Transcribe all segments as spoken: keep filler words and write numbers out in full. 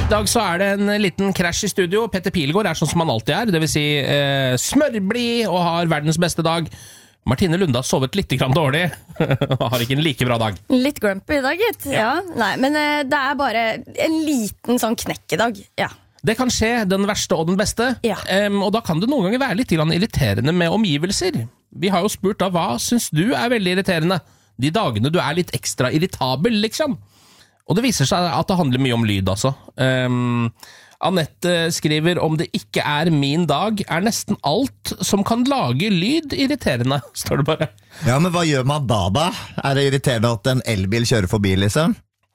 dag så er det en liten krasj i studio. Petter Pilgaard er sånn som han alltid er, det vil si eh, smørblid og har verdens beste dag. Martine Lunde har sovet litt grann dårlig og har ikke en like bra dag. Litt grumpy i dag, gitt. Ja. Ja. Nei, men eh, det er bare en liten sånn knekkedag. Ja. Det kan skje, den verste og den beste. Ja. Um, og da kan det noen ganger være litt irriterende med omgivelser. Vi har jo spurt da, hva synes du er veldig irriterende? De dagene du er litt ekstra irritabel, liksom. Og det viser seg at det handler mye om lyd, altså. Um, Annette skriver, om det ikke er min dag, er nesten alt som kan lage lyd irriterende, står det bare. Ja, men hva gjør man da da? Er det irriterende at en elbil kjører forbi, liksom?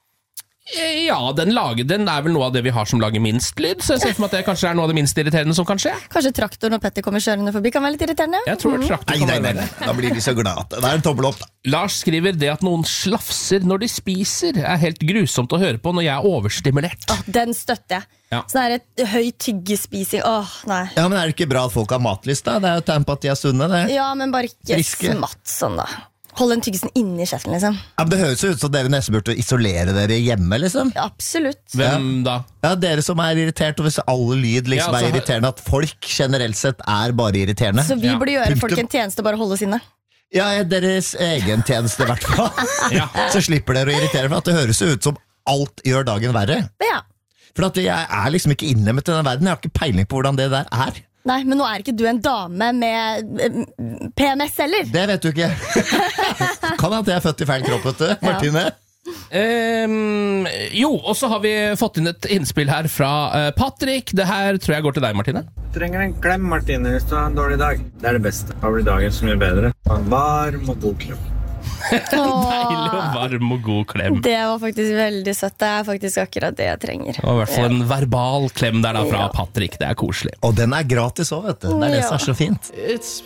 Ja, den, lager, den er vel noe av det vi har som lager minst lyd, så jeg ser for meg at det kanskje er noe av det minst irriterende som kan skje. Kanskje traktor når Petter kommer kjørende forbi kan være litt irriterende? Jeg tror mm. traktor kan nei, være nei, nei, nei. Da blir de så glad. Det er en tommel opp da. Lars skriver, det at noen slafser når de spiser er helt grusomt å høre på når jeg er overstimulert. Åh, den støtter jeg. Ja. Sånn er et høy tyggespising. Åh, nei. Ja, men er det ikke bra at folk har matlyst da? Det er jo tegn på at de er sunne, det. Ja, men bare ikke Friske. smatt sånn da. Hold den tyggesen inne i kjeften, liksom. Ja, men det høres ut som dere nesten burde isolere dere hjemme, liksom. Ja, absolutt. Hvem da? Ja, dere som er irritert, og hvis alle lyd liksom ja, er irriterende, at folk generelt sett er bare irriterende. Så vi ja. burde gjøre Punktum. folk en tjeneste, bare holde oss inne. Ja, deres egen tjeneste i hvert fall. Ja. Så slipper dere å irritere, for at det høres ut som alt gjør dagen verre. Ja. For at jeg er liksom ikke inne med denne verden, jeg har ikke peiling på hvordan det der er. Nei, men nå er ikke du en dame med eh, P M S heller. Det vet du ikke. Kan at jeg er født i feil kropp, vet du, Martine. Um, jo, og så har vi fått inn et innspill her fra uh, Patrick. Det her tror jeg går til deg, Martine. Trenger en klem, Martine, hvis du har en dårlig dag. Det er det beste. Da blir dagen så mye bedre. En varm og god klem. Deilig og varm og god klem. Det var faktisk veldig søtt. Det er faktisk akkurat det jeg trenger. Og i hvert fall en verbal klem der da fra Patrick. Det er koselig. Og den er gratis også, vet du. Det er det som er så fint.